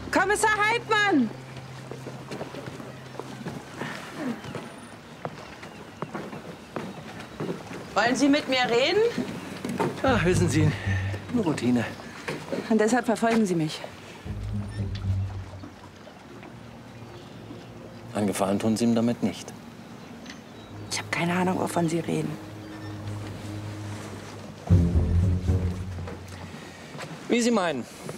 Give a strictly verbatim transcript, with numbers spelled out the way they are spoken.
Kommissar Heidmann! Wollen Sie mit mir reden? Ach, wissen Sie, nur Routine. Und deshalb verfolgen Sie mich. Einen Gefallen tun Sie ihm damit nicht. Ich habe keine Ahnung, wovon Sie reden. Wie Sie meinen.